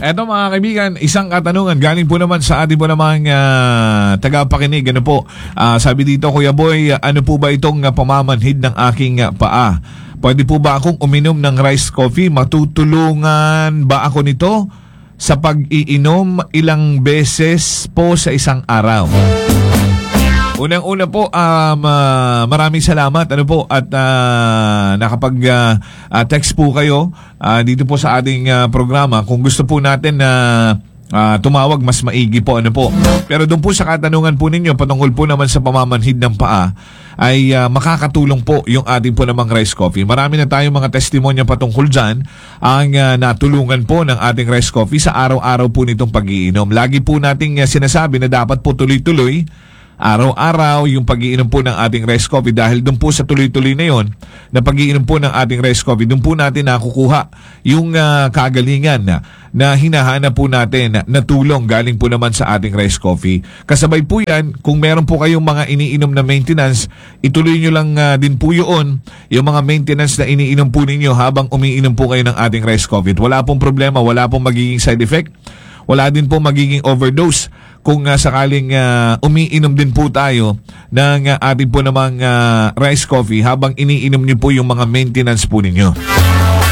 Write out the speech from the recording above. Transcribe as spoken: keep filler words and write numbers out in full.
Eto mga kaibigan, isang katanungan galing po naman sa ating po namang uh, tagapakinig. Ano po? Uh, sabi dito, Kuya Boy, ano po ba itong uh, pamamanhid ng aking uh, paa? Pwede po ba akong uminom ng rice coffee? Matutulungan ba ako nito sa pag-iinom ilang beses po sa isang araw? Unang-una po, um, uh, maraming salamat ano po at uh, nakapag uh, uh, text po kayo uh, dito po sa ating uh, programa. Kung gusto po natin na uh, uh, tumawag, mas maigi po ano po. Pero doon po sa katanungan po ninyo patungkol po naman sa pamamanhid ng paa ay uh, makakatulong po yung ating po namang rice coffee. Marami na tayong mga testimonya patungkol dyan ang uh, natulungan po ng ating rice coffee sa araw-araw po nitong pag-iinom. Lagi po nating uh, sinasabi na dapat po tuloy-tuloy araw-araw yung pag-iinom po ng ating rice coffee dahil doon po sa tuloy-tuloy na yon na pag-iinom po ng ating rice coffee, doon po natin nakukuha yung uh, kagalingan na, na hinahanap po natin na, na tulong galing po naman sa ating rice coffee. Kasabay po yan, kung meron po kayong mga iniinom na maintenance, ituloy nyo lang uh, din po yun, yung mga maintenance na iniinom po ninyo habang umiinom po kayo ng ating rice coffee. Wala pong problema, wala pong magiging side effect, wala din po magiging overdose kung uh, sakaling uh, umiinom din po tayo ng uh, ating po namang uh, rice coffee habang iniinom niyo po yung mga maintenance po ninyo.